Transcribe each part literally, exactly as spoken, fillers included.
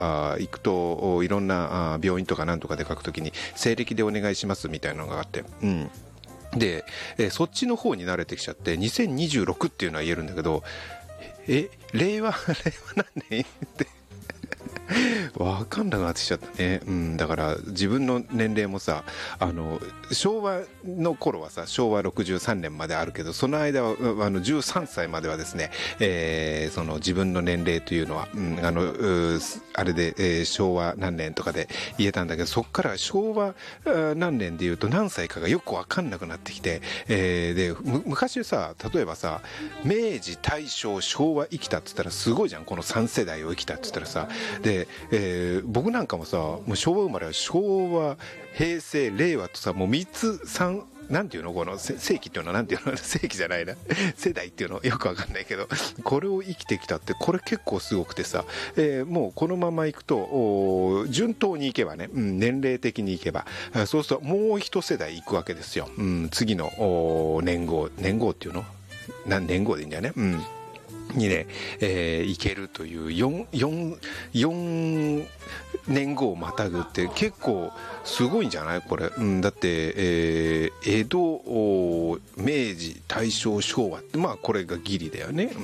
あ行くといろんなあ病院とかなんとかで書くときに西暦でお願いしますみたいなのがあって、うんで、えー、そっちの方に慣れてきちゃってにせんにじゅうろくっていうのは言えるんだけど、え令和令和何年ってわかんなくなってきちゃったね、うん、だから自分の年齢もさ、あの昭和の頃はさ昭和ろくじゅうさんねんまであるけど、その間はあのじゅうさんさいまではですね、えー、その自分の年齢というのは、うん、あのあれで、えー、昭和何年とかで言えたんだけど、そっから昭和何年で言うと何歳かがよくわかんなくなってきて、えー、で昔さ、例えばさ明治大正昭和生きたって言ったらすごいじゃん、このさん世代を生きたって言ったらさ。で、えー、僕なんかもさ、もう昭和生まれは昭和平成令和とさ、もうみっつさんなんていうのこの世紀っていうのはなんていうの世紀じゃないな世代っていうのよくわかんないけど、これを生きてきたってこれ結構すごくてさ、えー、もうこのままいくと順当にいけばね、うん、年齢的にいけばそうするともう一世代いくわけですよ、うん、次の年号年号っていうの何年号でいいんだよね、うんにね、えー、いけるという 4, 4, 4年後をまたぐって結構すごいんじゃないこれ、うん、だって、えー、江戸明治大正昭和ってまあこれがギリだよね、うん、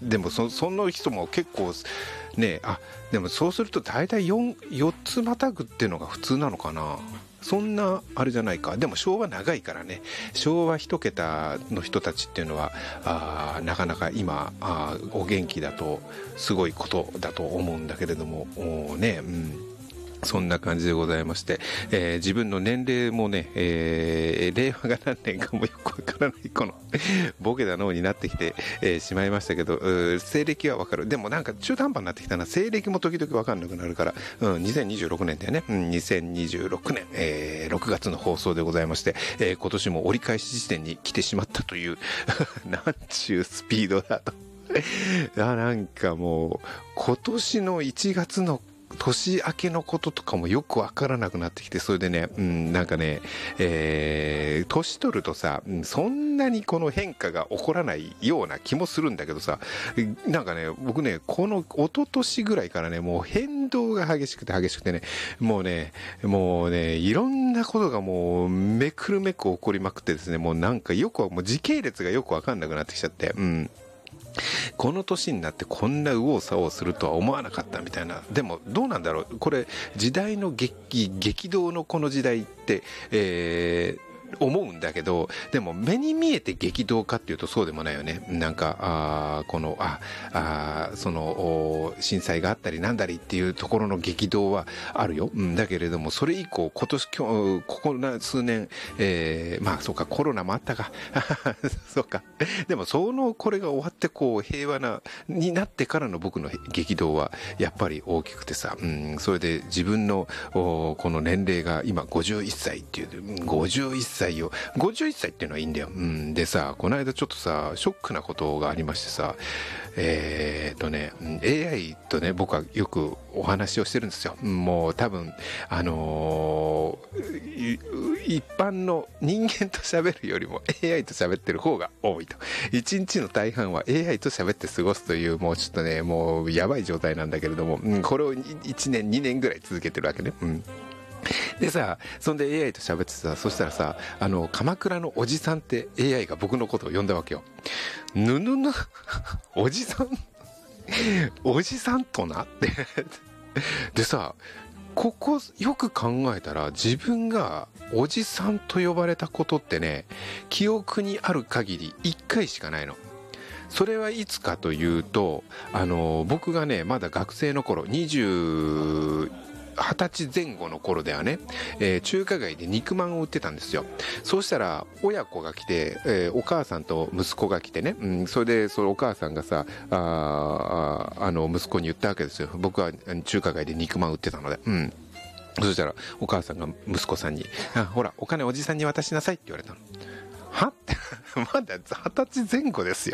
でも そ, その人も結構ね、あでもそうすると大体 4, 4つまたぐっていうのが普通なのかな、そんなあれじゃないか。でも昭和長いからね、昭和一桁の人たちっていうのはあなかなか今あお元気だとすごいことだと思うんだけれどもね、うん、そんな感じでございまして、えー、自分の年齢もね、えー、令和が何年かもよくわからないこのボケだ脳になってきて、えー、しまいましたけど、西暦はわかる。でもなんか中途半端になってきたな。西暦も時々わかんなくなるから、うん、にせんにじゅうろくねんだよね、うん、にせんにじゅうろくねん、えー、ろくがつの放送でございまして、えー、今年も折り返し地点に来てしまったというなんちゅうスピードだとあなんかもう今年のいちがつの年明けのこととかもよくわからなくなってきて、それでね、うん、なんかね、えー、年取るとさ、そんなにこの変化が起こらないような気もするんだけどさ、なんかね、僕ね、この一昨年ぐらいからね、もう変動が激しくて激しくてね、もうね、もうね、いろんなことがもうめくるめく起こりまくってですね、もうなんかよく、もう時系列がよくわかんなくなってきちゃって、うん。この年になってこんな右往左往するとは思わなかったみたいな。でもどうなんだろう、これ時代の激激動のこの時代って、えー思うんだけど、でも目に見えて激動かっていうとそうでもないよね。なんかあこのああその震災があったりなんだりっていうところの激動はあるよ、うん、だけれどもそれ以降今年今日ここ数年、えー、まあそうかコロナもあったかそうか。でもそのこれが終わってこう平和なになってからの僕の激動はやっぱり大きくてさ、うん、それで自分のこの年齢が今ごじゅういっさいっていうごじゅういっさいをごじゅういっさいっていうのはいいんだよ、うん、でさこの間ちょっとさショックなことがありましてさ、えー、っとね エーアイ とね僕はよくお話をしてるんですよ。もう多分あのー、一般の人間と喋るよりも エーアイ と喋ってる方が多いと、一日の大半は エーアイ と喋って過ごすというもうちょっとねもうやばい状態なんだけれども、うん、これをいちねんにねんぐらい続けてるわけね、うんでさ、そんで エーアイ と喋ってさ、そしたらさ、あの鎌倉のおじさんって エーアイ が僕のことを呼んだわけよ。ぬぬぬおじさんおじさんとなってでさ、ここよく考えたら自分がおじさんと呼ばれたことってね、記憶にある限りいっかいしかないの。それはいつかというと、あの僕がねまだ学生の頃にじゅう二十歳前後の頃ではね、えー、中華街で肉まんを売ってたんですよ。そうしたら親子が来て、えー、お母さんと息子が来てね、うん、それでそのお母さんがさああの息子に言ったわけですよ。僕は中華街で肉まん売ってたので、うん、そしたらお母さんが息子さんにあほらお金おじさんに渡しなさいって言われたの。はってまだ二十歳前後ですよ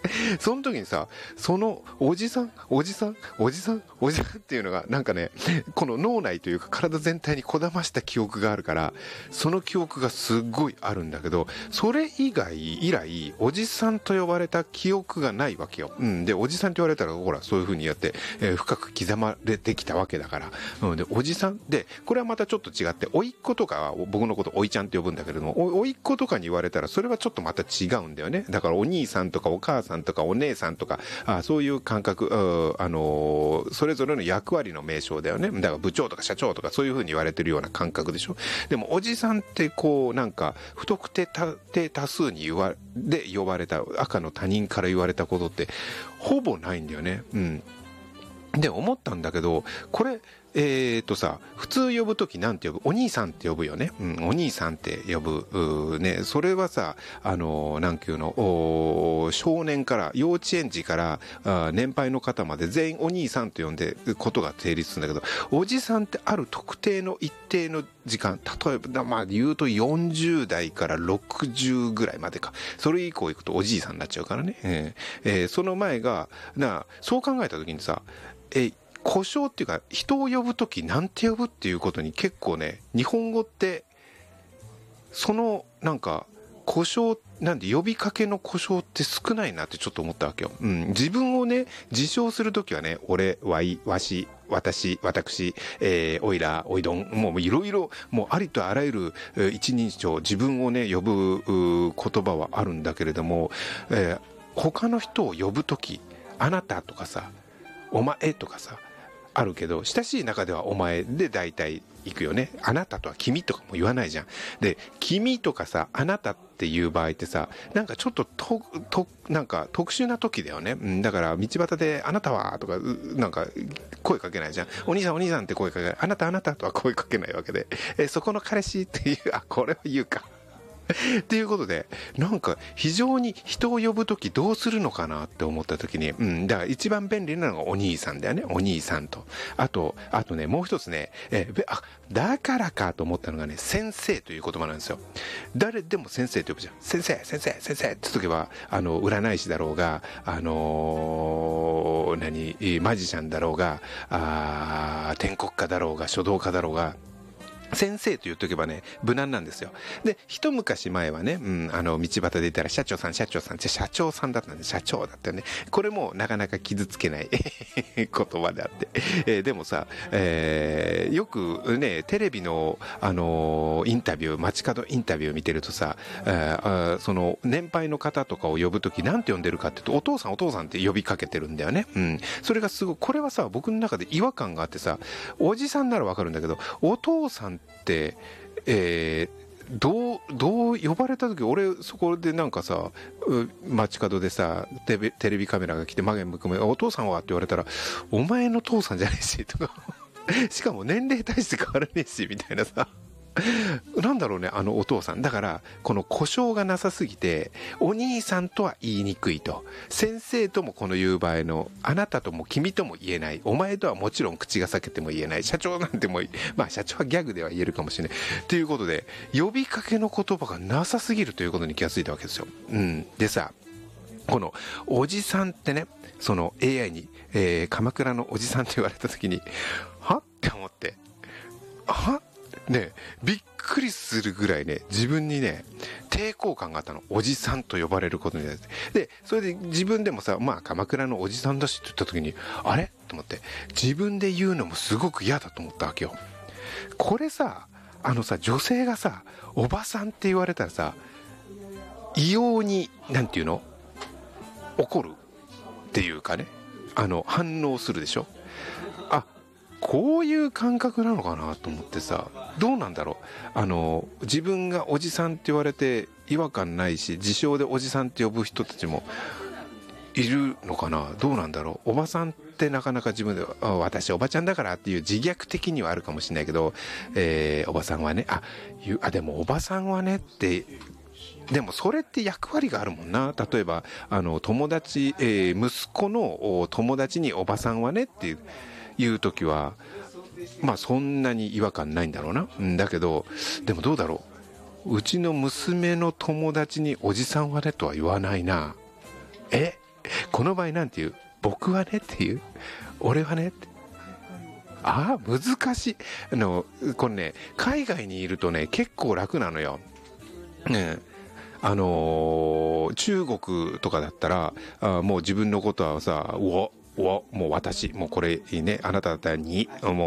その時にさ、そのおじさんおじさんおじさんおじさんっていうのがなんかね、この脳内というか体全体にこだました記憶があるから、その記憶がすっごいあるんだけど、それ以外以来おじさんと呼ばれた記憶がないわけよ。うん、でおじさんって言われたらほらそういう風にやって、えー、深く刻まれてきたわけだから、うん、でおじさんでこれはまたちょっと違って、おいっ子とかは僕のことおいちゃんって呼ぶんだけれども、おいっ子とかに言われたらそれはちょっとまた違うんだよね。だからお兄さんとかお母さんとかお姉さんとか、あそういう感覚、あのー、それぞれの役割の名称だよね。だから部長とか社長とかそういう風に言われてるような感覚でしょ。でもおじさんってこうなんか不特定多数に言わで呼ばれた、赤の他人から言われたことってほぼないんだよね。うんで思ったんだけど、これえーとさ、普通呼ぶときなんて呼ぶ？お兄さんって呼ぶよね。うん、お兄さんって呼ぶ。ね、それはさ、あの、なんていうの、少年から、幼稚園児から、あ年配の方まで全員お兄さんと呼んでことが成立するんだけど、おじさんってある特定の一定の時間、例えば、まあ言うとよんじゅう代からろくじゅうぐらいまでか。それ以降行くとおじいさんになっちゃうからね。えーえー、その前が、な、そう考えたときにさ、えー呼称っていうか人を呼ぶときなんて呼ぶっていうことに結構ね、日本語ってそのなんか呼称なんで呼びかけの呼称って少ないなってちょっと思ったわけよ。うん、自分をね自称するときはね、俺、わい、わし、私、私、えー、おいら、おいどん、もういろいろもうありとあらゆる、えー、一人称自分をね呼ぶ言葉はあるんだけれども、えー、他の人を呼ぶとき、あなたとかさ、お前とかさあるけど、親しい中ではお前で大体行くよね。あなたとは君とかも言わないじゃん。で、君とかさ、あなたっていう場合ってさ、なんかちょっとと、と、なんか特殊な時だよね。うん、だから道端であなたはとか、なんか声かけないじゃん。お兄さんお兄さんって声かけない。あなたあなたとは声かけないわけで。え、そこの彼氏っていう、あ、これは言うか。っていうことで、なんか非常に人を呼ぶときどうするのかなって思ったときに、うん、だから一番便利なのがお兄さんだよね。お兄さんと。あと、あとね、もう一つね、え、あ、だからかと思ったのがね、先生という言葉なんですよ。誰でも先生と呼ぶじゃん。先生、先生、先生って時は、あの、占い師だろうが、あのー、何、マジシャンだろうが、あ天国家だろうが、書道家だろうが、先生と言っとけばね、無難なんですよ。で、一昔前はね、うん、あの、道端で言ったら、社長さん、社長さんって、社長さんだったんで、社長だったよね。これもなかなか傷つけない言葉であって。えー、でもさ、えー、よくね、テレビの、あのー、インタビュー、街角インタビュー見てるとさ、えー、あその、年配の方とかを呼ぶとき、なんて呼んでるかって言うと、お父さん、お父さんって呼びかけてるんだよね。うん。それがすごい、これはさ、僕の中で違和感があってさ、おじさんならわかるんだけど、お父さんって、えー、どうどう呼ばれた時、俺そこでなんかさ、街角でさテレビ、テレビカメラが来て曲げ向くめ、お父さんはって言われたら、お前の父さんじゃないしとかしかも年齢対して変わらねえしみたいなさなんだろうね、あのお父さんだから、この呼称がなさすぎてお兄さんとは言いにくいと、先生ともこの言う場合のあなたとも君とも言えない、お前とはもちろん口が裂けても言えない、社長なんても、まあ社長はギャグでは言えるかもしれないということで、呼びかけの言葉がなさすぎるということに気がついたわけですよ。うん、でさ、このおじさんってね、その エーアイ に、えー、鎌倉のおじさんって言われた時に、はって思って、はね、びっくりするぐらいね、自分にね抵抗感があったの。おじさんと呼ばれることに対して。でそれで自分でもさ、まあ鎌倉のおじさんだしって言った時に、あれと思って、自分で言うのもすごく嫌だと思ったわけよ。これさ、あのさ、女性がさおばさんって言われたらさ、異様になんていうの、怒るっていうかね、あの反応するでしょ。あ、こういう感覚なのかなと思ってさ、どうなんだろう、あの自分がおじさんって言われて違和感ないし、自称でおじさんって呼ぶ人たちもいるのかな、どうなんだろう。おばさんってなかなか自分で、あ、私おばちゃんだからっていう自虐的にはあるかもしれないけど、えー、おばさんはね、あ、あ、でもおばさんはねって、でもそれって役割があるもんな。例えばあの友達、えー、息子の友達におばさんはねっていういう時は、まあそんなに違和感ないんだろうな。んだけど、でもどうだろう、うちの娘の友達におじさんはねとは言わないな。えこの場合なんていう僕はねっていう、俺はねって、ああ難しい。あのこれね海外にいるとね結構楽なのよ。ね、あのー、中国とかだったらあもう自分のことはさ、おおもう私もうこれいいね、あなただったらにもう